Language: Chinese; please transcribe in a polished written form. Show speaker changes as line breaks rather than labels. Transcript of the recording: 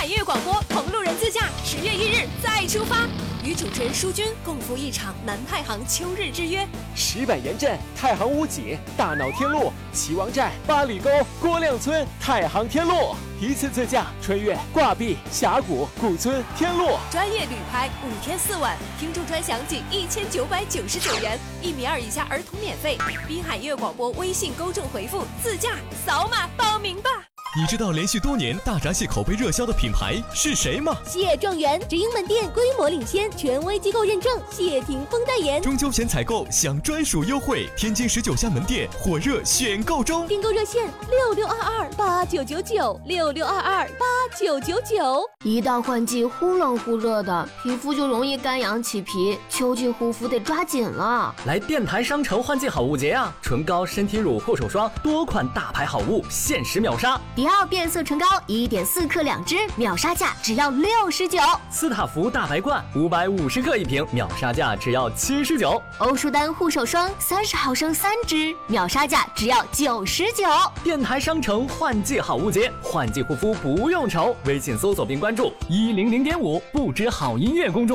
乐广播同路人自驾10月1日再出发，与主持人舒军共赴一场南太行秋日之约。
石板岩镇、太行屋脊、大脑天路、岐王寨、八里沟、郭亮村、太行天路，一次自驾穿越挂壁、峡谷、古村、天路。
专业旅拍5天4晚，听众专享仅1999元，1米2以下儿童免费。滨海音乐广播微信公众回复“自驾”，扫码报名吧。
你知道连续多年大闸蟹口碑热销的品牌是谁吗？
蟹状元直营门店规模领先，权威机构认证，谢霆锋代言。
中秋前采购享专属优惠，天津19家门店火热选购中。
订购热线66228999，66228999。
一到换季忽冷忽热的，皮肤就容易干痒起皮，秋季护肤得抓紧了。
来电台商城换季好物节啊！唇膏、身体乳、护手霜，多款大牌好物限时秒杀。
迪奥变色唇膏1.4克2支，秒杀价只要69。
斯塔芙大白罐550克1瓶，秒杀价只要79。
欧舒丹护手霜30毫升3支，秒杀价只要99。
电台商城换季好物节，换季护肤不用愁。微信搜索并关注100.5不知好音乐公众号。